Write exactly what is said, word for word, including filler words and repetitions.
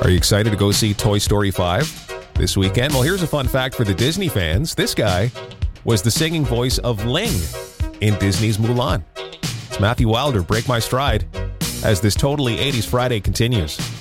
Are you excited to go see Toy Story five this weekend? Well, here's a fun fact for the Disney fans. This guy was the singing voice of Ling in Disney's Mulan. It's Matthew Wilder, Break My Stride, as this Totally eighties Friday continues.